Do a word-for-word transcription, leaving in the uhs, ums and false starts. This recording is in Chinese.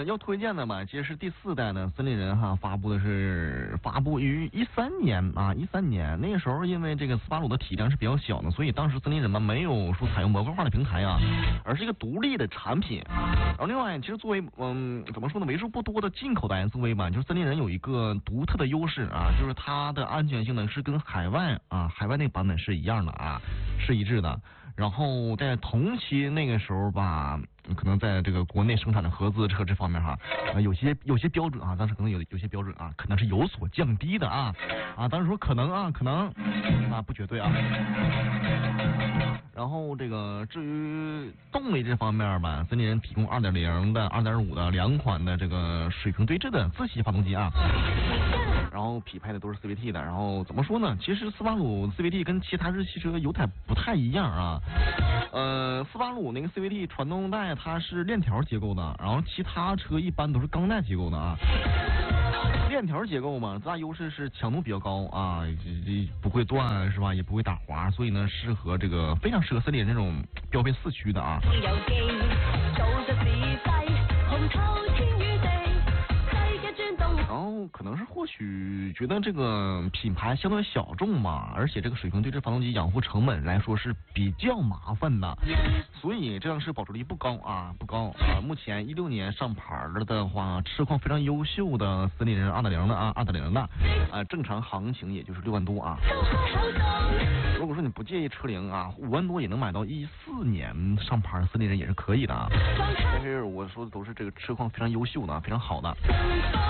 呃，要推荐的嘛，其实是第四代的森林人哈，发布的是发布于一三年啊，一三年那个时候，因为这个斯巴鲁的体量是比较小的，所以当时森林人嘛没有说采用模块化的平台啊，而是一个独立的产品。然后另外，其实作为嗯怎么说呢，为数不多的进口的 S U V 吧，就是森林人有一个独特的优势啊，就是它的安全性呢是跟海外啊海外那个版本是一样的啊，是一致的。然后在同期那个时候吧，可能在这个国内生产的合资车这方面哈，啊有些有些标准啊，当时可能有有些标准啊，可能是有所降低的啊啊，当时说可能啊可能啊不绝对啊。然后这个至于动力这方面吧，森林人提供二点零的、二点五的两款的这个水平对置的自吸发动机啊。然后匹配的都是 C V T 的，然后怎么说呢？其实斯巴鲁 C V T 跟其他日系车有点不太一样啊。呃，斯巴鲁那个 C V T 传动带它是链条结构的，然后其他车一般都是钢带结构的啊。链条结构嘛，最大优势是强度比较高啊，不会断是吧？也不会打滑，所以呢，适合这个非常适合森林人这种标配四驱的啊。然后可能是或许觉得这个品牌相对小众嘛，而且这个水平对置发动机养护成本来说是比较麻烦的，所以这辆车保值率不高啊，不高啊。目前一六年上牌了的话，车况非常优秀的森林人二点零的啊，二点零的啊，正常行情也就是六万多啊。如果说你不介意车龄啊，五万多也能买到一四年上牌森林人也是可以的啊。但是我说的都是这个车况非常优秀的，非常好的。